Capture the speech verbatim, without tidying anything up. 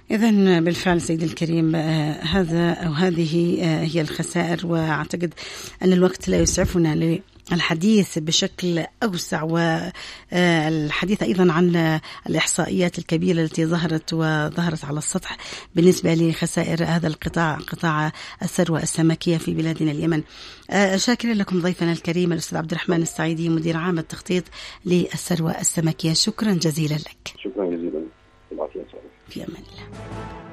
إذن بالفعل سيد الكريم هذا أو هذه هي الخسائر، وأعتقد أن الوقت لا يسعفنا للحديث بشكل أوسع، والحديث أيضا عن الإحصائيات الكبيرة التي ظهرت وظهرت على السطح بالنسبة لخسائر هذا القطاع، قطاع الثروة السمكية في بلادنا اليمن. شاكرا لكم ضيفنا الكريم الأستاذ عبد الرحمن السعيدي، مدير عام التخطيط للثروة السمكية. شكرا جزيلا لك. شكرا جزيلا. في أمان الله.